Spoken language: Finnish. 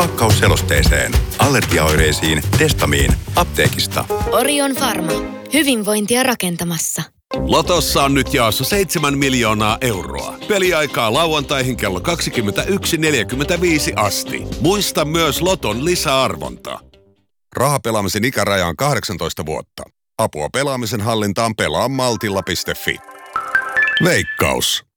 pakkausselosteeseen. Allergiaoireisiin, testamiin, apteekista. Orion Pharma. Hyvinvointia rakentamassa. Lotossa on nyt jaossa 7 miljoonaa euroa. Peliaikaa lauantaihin kello 21.45 asti. Muista myös Loton lisäarvonta. Rahapelaamisen ikäraja on 18 vuotta. Apua pelaamisen hallintaan pelaamaltilla.fi. Veikkaus.